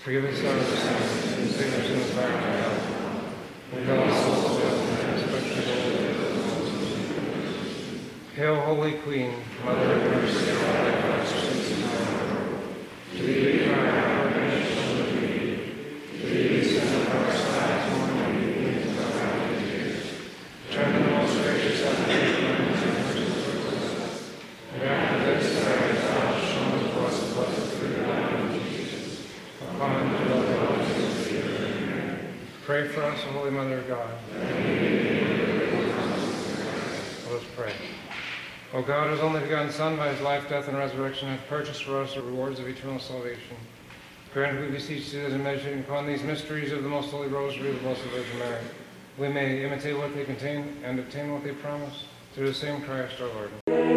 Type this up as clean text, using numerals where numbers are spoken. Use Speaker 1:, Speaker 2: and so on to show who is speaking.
Speaker 1: Forgive us our sins, and save us from the fire of hell. Lead all souls to heaven, especially those. Hail, Holy Queen, Mother of mercy, and life, our sins and power. To thee we cry, our redemption of the to thee we send up our sighs, mourning and weeping in our valley of tears. Turn the most gracious Heavenly Queen, and after this thou hast shown to us the blessed fruit of thy womb, Jesus. Upon the love of us, pray for us, O Holy Mother of God. Let us pray. O God, whose only begotten Son, by his life, death, and resurrection, hath purchased for us the rewards of eternal salvation, grant, we beseech thee, that in meditating upon these mysteries of the most holy rosary of the Blessed Virgin Mary, we may imitate what they contain and obtain what they promise, through the same Christ our Lord.